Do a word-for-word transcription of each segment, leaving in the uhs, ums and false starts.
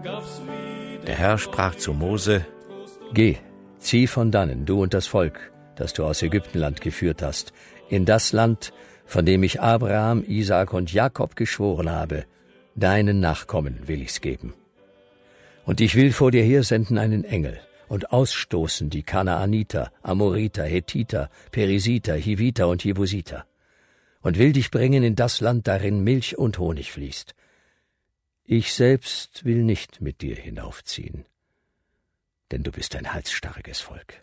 Der Herr sprach zu Mose: Geh, zieh von dannen, du und das Volk, das du aus Ägyptenland geführt hast, in das Land, von dem ich Abraham, Isaak und Jakob geschworen habe, deinen Nachkommen will ich's geben. Und ich will vor dir hersenden einen Engel und ausstoßen die Kanaaniter, Amoriter, Hethiter, Perisiter, Hiviter und Jebusiter und will dich bringen in das Land, darin Milch und Honig fließt. Ich selbst will nicht mit dir hinaufziehen, denn du bist ein halsstarriges Volk.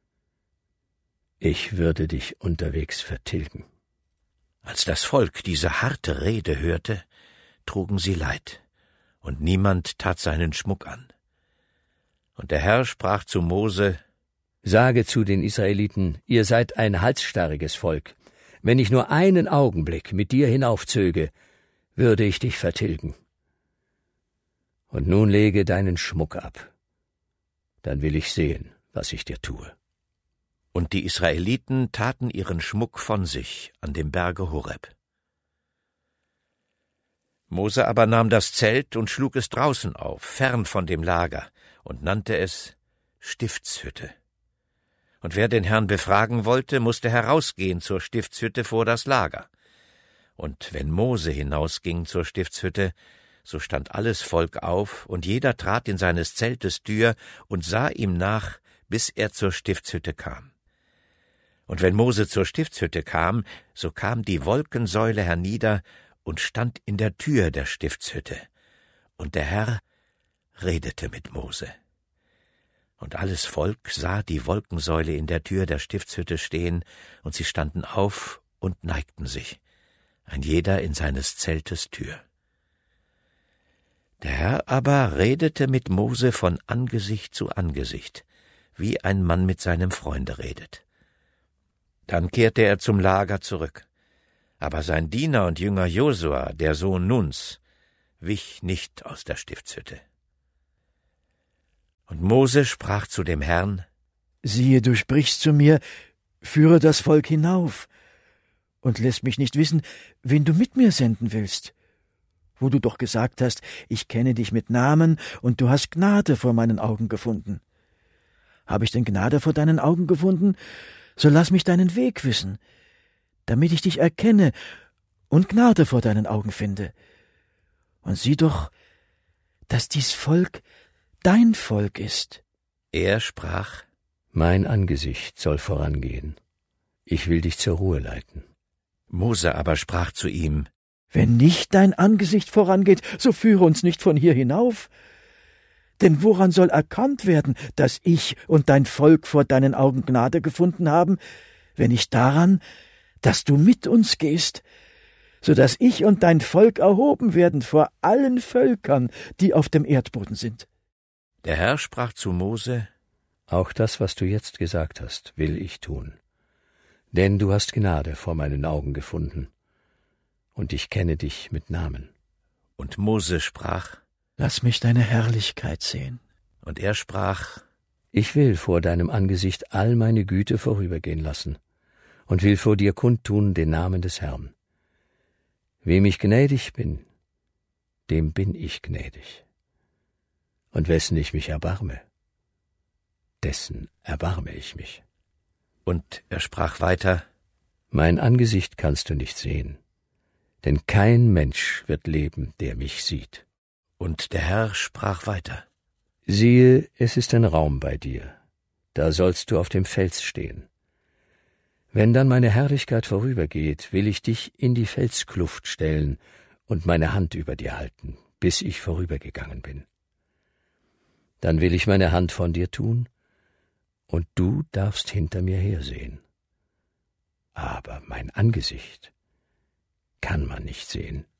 Ich würde dich unterwegs vertilgen. Als das Volk diese harte Rede hörte, trugen sie Leid, und niemand tat seinen Schmuck an. Und der Herr sprach zu Mose: Sage zu den Israeliten, ihr seid ein halsstarriges Volk. Wenn ich nur einen Augenblick mit dir hinaufzöge, würde ich dich vertilgen. Und nun lege deinen Schmuck ab, dann will ich sehen, was ich dir tue. Und die Israeliten taten ihren Schmuck von sich an dem Berge Horeb. Mose aber nahm das Zelt und schlug es draußen auf, fern von dem Lager, und nannte es Stiftshütte. Und wer den Herrn befragen wollte, musste herausgehen zur Stiftshütte vor das Lager. Und wenn Mose hinausging zur Stiftshütte, so stand alles Volk auf, und jeder trat in seines Zeltes Tür und sah ihm nach, bis er zur Stiftshütte kam. Und wenn Mose zur Stiftshütte kam, so kam die Wolkensäule hernieder und stand in der Tür der Stiftshütte. Und der Herr redete mit Mose. Und alles Volk sah die Wolkensäule in der Tür der Stiftshütte stehen, und sie standen auf und neigten sich, ein jeder in seines Zeltes Tür. Der Herr aber redete mit Mose von Angesicht zu Angesicht, wie ein Mann mit seinem Freunde redet. Dann kehrte er zum Lager zurück. Aber sein Diener und Jünger Josua, der Sohn Nuns, wich nicht aus der Stiftshütte. Und Mose sprach zu dem Herrn: Siehe, du sprichst zu mir, führe das Volk hinauf, und lässt mich nicht wissen, wen du mit mir senden willst, wo du doch gesagt hast, ich kenne dich mit Namen, und du hast Gnade vor meinen Augen gefunden. Habe ich denn Gnade vor deinen Augen gefunden, so lass mich deinen Weg wissen, damit ich dich erkenne und Gnade vor deinen Augen finde. Und sieh doch, dass dies Volk dein Volk ist. Er sprach: Mein Angesicht soll vorangehen. Ich will dich zur Ruhe leiten. Mose aber sprach zu ihm: Wenn nicht dein Angesicht vorangeht, so führe uns nicht von hier hinauf. Denn woran soll erkannt werden, dass ich und dein Volk vor deinen Augen Gnade gefunden haben, wenn nicht daran, dass du mit uns gehst, so dass ich und dein Volk erhoben werden vor allen Völkern, die auf dem Erdboden sind. Der Herr sprach zu Mose: Auch das, was du jetzt gesagt hast, will ich tun. Denn du hast Gnade vor meinen Augen gefunden, und ich kenne dich mit Namen. Und Mose sprach: Lass mich deine Herrlichkeit sehen. Und er sprach: Ich will vor deinem Angesicht all meine Güte vorübergehen lassen und will vor dir kundtun den Namen des Herrn. Wem ich gnädig bin, dem bin ich gnädig. Und wessen ich mich erbarme, dessen erbarme ich mich. Und er sprach weiter: Mein Angesicht kannst du nicht sehen, denn kein Mensch wird leben, der mich sieht. Und der Herr sprach weiter: Siehe, es ist ein Raum bei dir, da sollst du auf dem Fels stehen. Wenn dann meine Herrlichkeit vorübergeht, will ich dich in die Felskluft stellen und meine Hand über dir halten, bis ich vorübergegangen bin. Dann will ich meine Hand von dir tun, und du darfst hinter mir hersehen. Aber mein Angesicht kann man nicht sehen.